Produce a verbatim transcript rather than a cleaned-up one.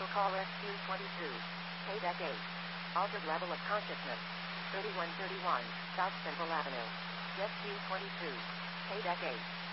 Vehicle call S Q twenty-two. K D E C eight. Altered level of consciousness. thirty-one thirty-one, South Central Avenue. S Q twenty-two. K D E C eight.